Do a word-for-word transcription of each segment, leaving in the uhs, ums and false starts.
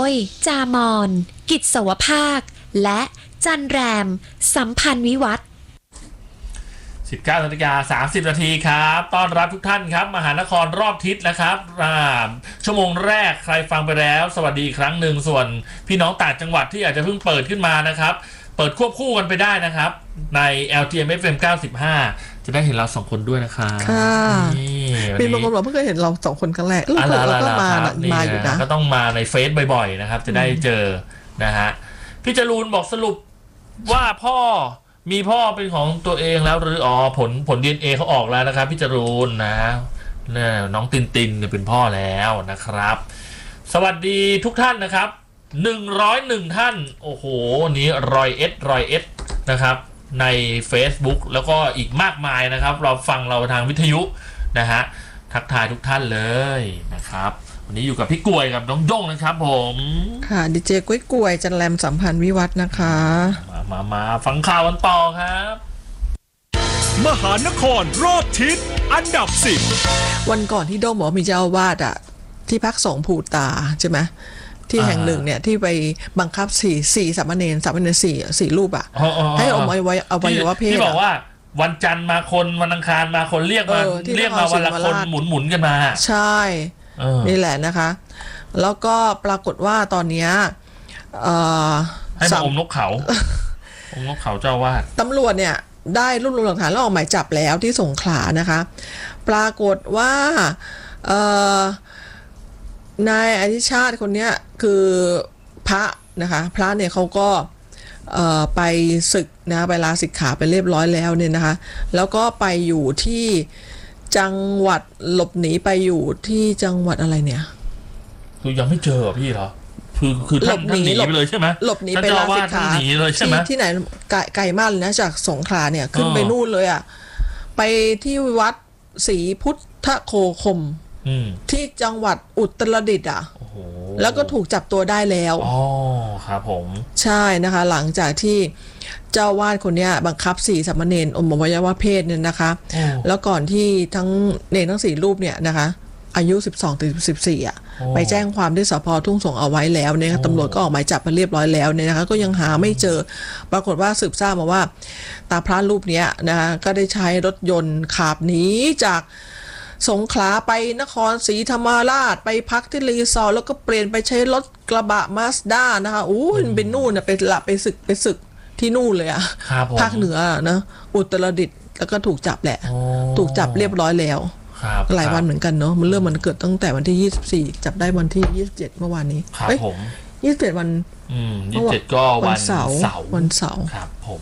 ยจามอนกิจสวภาคและจันแรมสัมพันธ์วิวัฒน์สิบเก้านาฬิกาสามสิบนาทีครับต้อนรับทุกท่านครับมหานครรอบทิศนะครับชั่วโมงแรกใครฟังไปแล้วสวัสดีอีกครั้งหนึ่งส่วนพี่น้องต่างจังหวัดที่อาจจะเพิ่งเปิดขึ้นมานะครับเปิดควบคู่กันไปได้นะครับใน แอล ที เอ็ม เอฟ เอ็ม เก้าสิบห้าจะได้เห็นเราสองคนด้วยนะครับค่ะมีบางคนบอกเพิ่งเคยเห็นเราสองคนครั้งแรกแล้วก็มามาอยู่นะก็ต้องมาในเฟซบ่อยๆนะครับจะได้เจอนะฮะพี่จรูนบอกสรุปว่าพ่อมีพ่อเป็นของตัวเองแล้วหรืออ๋อผลผล ดี เอ็น เอ เขาออกแล้วนะครับพี่จรูนนะเนี่ยน้องตินตินเป็นพ่อแล้วนะครับสวัสดีทุกท่านนะครับหนึ่งร้อยเอ็ดท่านโอ้โหนี้รอยเอสรอยเอสนะครับใน Facebook แล้วก็อีกมากมายนะครับเราฟังเราทางวิทยุนะฮะทักทายทุกท่านเลยนะครับวันนี้อยู่กับพี่กล้วยกับน้องย่งนะครับผมค่ะดีเจกล้วยกล้วยจันแรมสัมพันธ์วิวัฒน์นะคะมามามาฟังข่าวกันต่อครับมหานครรอบทิศอันดับสิบวันก่อนที่โดมบอกมีเจ้าอาวาสอ่ะที่พักสงฆ์ภูตาใช่ไหมที่แห่งหนึ่งเนี่ยที่ไปบังคับสี่สี่สามเณรสามเณรสี่สี่รูปอ่ะให้เอาไว้ไว้เอาไว้ว่าเพศที่บอกว่าวันจันทร์มาคนวันอังคารมาคนเรียกมาเรียกมาวันละคนหมุนหมุนกันมาใช่นี่แหละนะคะแล้วก็ปรากฏว่าตอนนี้ให้มาอมนกเขาอมนกเขาเจ้าว่าตำรวจเนี่ยได้รวบรวมหลักฐานแล้วออกหมายจับแล้วที่สงขลานะคะปรากฏว่านายอธิชาติคนนี้คือพระนะคะพระเนี่ยเขาก็ไปศึกนะไปลาสิกขาไปเรียบร้อยแล้วเนี่ยนะคะแล้วก็ไปอยู่ที่จังหวัดหลบหนีไปอยู่ที่จังหวัดอะไรเนี่ยคือยังไม่เจอพี่เหรอคือคือท่านหนีไปเลยใช่ไหมหลบหนีไปลาสิกขาที่ที่ไหนไกลมากเลยนะจากสงขลาเนี่ยขึ้นไปนู่นเลยอ่ะไปที่วัดศรีพุทธโคคมที่จังหวัดอุตรดิตถ์อ่ะแล้วก็ถูกจับตัวได้แล้วอ๋อครับผมใช่นะคะหลังจากที่เจ้าวาดคนนี้บังคับสี่สามเณรอมอวัยวะเพศเนี่ยนะคะแล้วก่อนที่ทั้งเนรทั้งสี่รูปเนี่ยนะคะอายุสิบสองถึงสิบสี่อ่ะไปแจ้งความที่สภ.ทุ่งสงเอาไว้แล้วเนี่ยตำรวจก็ออกหมายจับมาเรียบร้อยแล้วเนี่ยนะคะก็ยังหาไม่เจอปรากฏว่าสืบทราบมาว่าตาพระรูปนี้นะคะก็ได้ใช้รถยนต์ขับหนีจากสงขลาไปนครศรีธรรมราชไปพักที่รีสอร์ทแล้วก็เปลี่ยนไปใช้รถกระบะมาสด้านะคะอู้เป็นนู่นนะไปละไปศึกไปศึกที่นู่นเลยอะภาคเหนือนะอุตรดิตถ์แล้วก็ถูกจับแหละถูกจับเรียบร้อยแล้วหลายวันเหมือนกันเนาะมันเรื่องมันเกิดตั้งแต่วันที่ยี่สิบสี่จับได้วันที่ยี่สิบเจ็ดเมื่อวานนี้ครับผมยี่สิบเจ็ดวันอืมยี่สิบเจ็ดก็วันเสาร์วันเสาร์ครับผม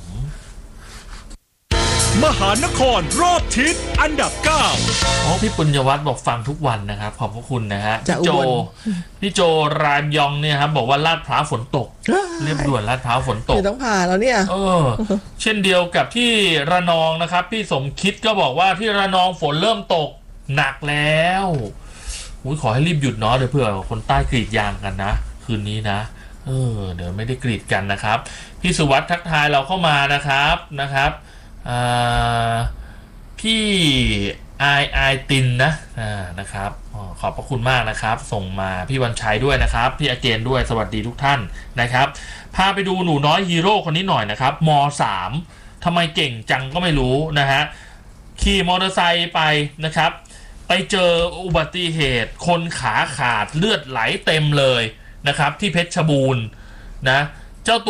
มหานครรอบทิศอันดับเก้าอ๋อพี่ปุญญวัฒน์บอกฟังทุกวันนะครับขอบพระคุณนะฮะพี่โจพี่โจรามยองเนี่ยครับบอกว่าลาดพร้าวฝนตกเรียบด่วนลาดพร้าวฝนตกต้องผ่าแล้วเนี่ยเออเช่นเดียวกับที่ระนองนะครับพี่สมคิดก็บอกว่าที่ระนองฝนเริ่มตกหนักแล้วอุ้ยขอให้รีบหยุดเนาะเดี๋ยวเผื่อคนใต้กรีดยางกันนะคืนนี้นะเออเดี๋ยวไม่ได้กรีดกันนะครับพี่สุวัฒน์ทักทายเราเข้ามานะครับนะครับพี่ไอไอตินนะนะครับขอบพระคุณมากนะครับส่งมาพี่วันชัยด้วยนะครับพี่อาเกนด้วยสวัสดีทุกท่านนะครับพาไปดูหนูน้อยฮีโร่คนนี้หน่อยนะครับม.สาม ทำไมเก่งจังก็ไม่รู้นะฮะขี่มอเตอร์ไซค์ไปนะครับไปเจออุบัติเหตุคนขาขาดเลือดไหลเต็มเลยนะครับที่เพชรบูรณ์นะเจ้าตัว